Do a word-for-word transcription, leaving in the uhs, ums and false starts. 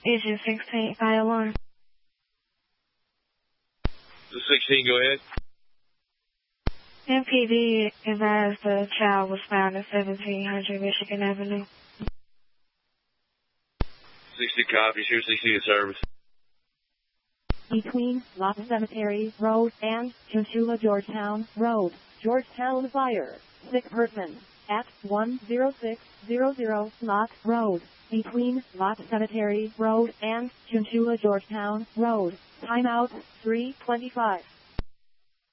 Engine sixteen, fire alarm. sixteen, go ahead. M P D advised the child was found at seventeen hundred Michigan Avenue. sixty copies, here sixteen in service. Between Lock Cemetery Road and Chunchula Georgetown Road, Georgetown Fire, sick person, at one zero six zero zero Lock Road. Between Lock Cemetery Road and Chunchula Georgetown Road. Timeout three twenty-five.